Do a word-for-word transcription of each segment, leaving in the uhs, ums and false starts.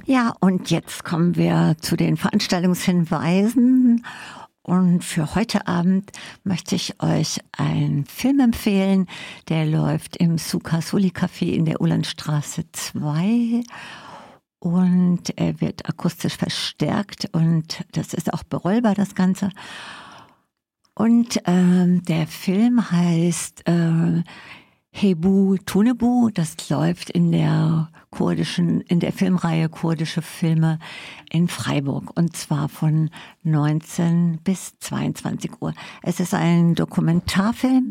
Ja, und jetzt kommen wir zu den Veranstaltungshinweisen. Und für heute Abend möchte ich euch einen Film empfehlen, der läuft im Suka Soli Café in der Uhlandstraße zwei. Und er wird akustisch verstärkt und das ist auch berollbar, das Ganze. Und ähm, der Film heißt äh, Hebu Tunebu. Das läuft in der kurdischen, in der Filmreihe Kurdische Filme in Freiburg. Und zwar von neunzehn bis zweiundzwanzig Uhr. Es ist ein Dokumentarfilm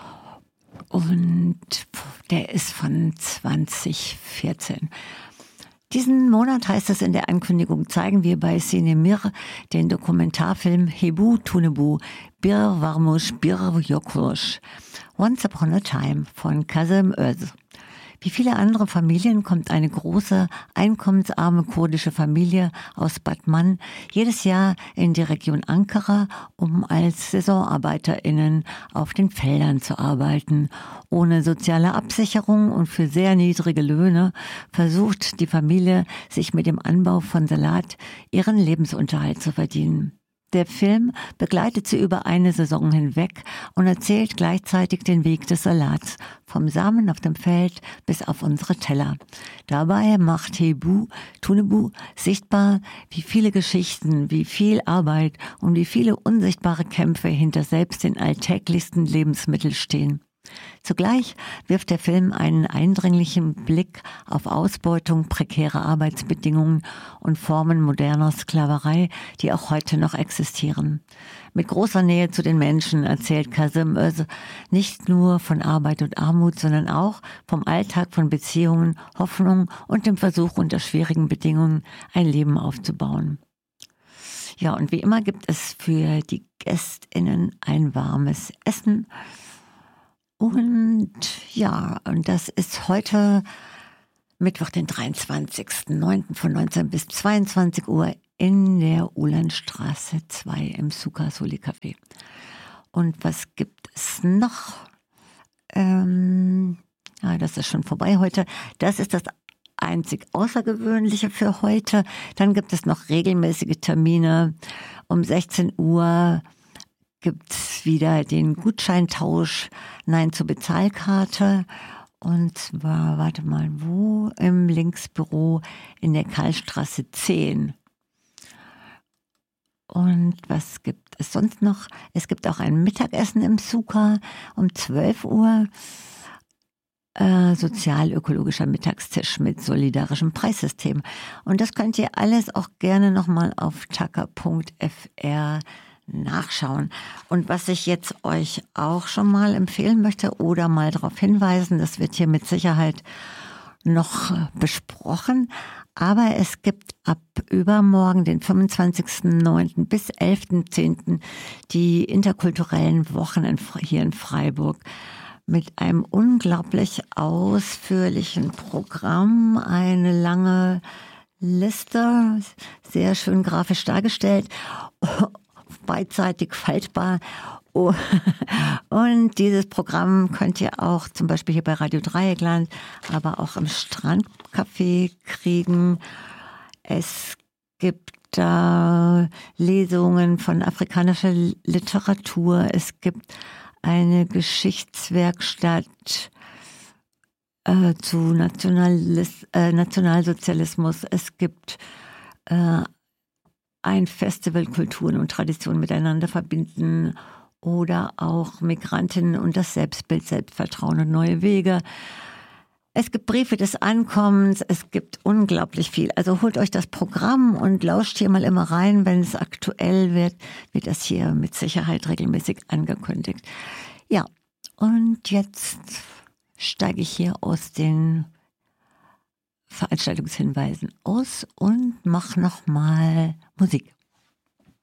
und der ist von zwanzig vierzehn. Diesen Monat, heißt es in der Ankündigung, zeigen wir bei Sinemir den Dokumentarfilm Hebu Tunebu, Bir Varmuş Bir Yokmuş, Once Upon a Time von Kazım Öz. Wie viele andere Familien kommt eine große, einkommensarme kurdische Familie aus Batman jedes Jahr in die Region Ankara, um als SaisonarbeiterInnen auf den Feldern zu arbeiten. Ohne soziale Absicherung und für sehr niedrige Löhne versucht die Familie, sich mit dem Anbau von Salat ihren Lebensunterhalt zu verdienen. Der Film begleitet sie über eine Saison hinweg und erzählt gleichzeitig den Weg des Salats, vom Samen auf dem Feld bis auf unsere Teller. Dabei macht Hebu Tunebu sichtbar, wie viele Geschichten, wie viel Arbeit und wie viele unsichtbare Kämpfe hinter selbst den alltäglichsten Lebensmitteln stehen. Zugleich wirft der Film einen eindringlichen Blick auf Ausbeutung, prekäre Arbeitsbedingungen und Formen moderner Sklaverei, die auch heute noch existieren. Mit großer Nähe zu den Menschen erzählt Kazım Öz nicht nur von Arbeit und Armut, sondern auch vom Alltag von Beziehungen, Hoffnung und dem Versuch, unter schwierigen Bedingungen ein Leben aufzubauen. Ja, und wie immer gibt es für die GästInnen ein warmes Essen. Und ja, und das ist heute Mittwoch, den dreiundzwanzigsten neunten von neunzehn bis zweiundzwanzig Uhr in der Uhlandstraße zwei im Suka Soli Café. Und was gibt es noch? Ähm, ja, das ist schon vorbei heute. Das ist das einzig Außergewöhnliche für heute. Dann gibt es noch regelmäßige Termine. Um sechzehn Uhr gibt's wieder den Gutscheintausch Nein zur Bezahlkarte. Und zwar, warte mal, wo? Im Linksbüro in der Karlstraße zehn. Und was gibt es sonst noch? Es gibt auch ein Mittagessen im Suka um zwölf Uhr. Äh, sozial-ökologischer Mittagstisch mit solidarischem Preissystem. Und das könnt ihr alles auch gerne nochmal auf taka punkt f r nachschauen. Und was ich jetzt euch auch schon mal empfehlen möchte oder mal darauf hinweisen, das wird hier mit Sicherheit noch besprochen, aber es gibt ab übermorgen, den fünfundzwanzigsten neunten bis elften zehnten die interkulturellen Wochen in, hier in Freiburg mit einem unglaublich ausführlichen Programm, eine lange Liste, sehr schön grafisch dargestellt, beidseitig faltbar. Und dieses Programm könnt ihr auch zum Beispiel hier bei Radio Dreieckland, aber auch im Strandcafé kriegen. Es gibt da Lesungen von afrikanischer Literatur. Es gibt eine Geschichtswerkstatt äh, zu Nationalis- äh, Nationalsozialismus. Es gibt äh, ein Festival Kulturen und Traditionen miteinander verbinden oder auch Migrantinnen und das Selbstbild, Selbstvertrauen und neue Wege. Es gibt Briefe des Ankommens, es gibt unglaublich viel. Also holt euch das Programm und lauscht hier mal immer rein. Wenn es aktuell wird, wird das hier mit Sicherheit regelmäßig angekündigt. Ja, und jetzt steige ich hier aus den Veranstaltungshinweisen aus und mach nochmal Musik.